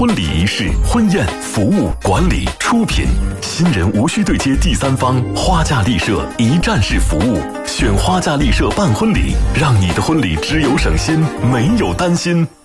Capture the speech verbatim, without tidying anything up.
婚礼仪式、婚宴、服务、管理、出品，新人无需对接第三方，花架丽舍一站式服务。选花架丽舍办婚礼，让你的婚礼只有省心，没有担心。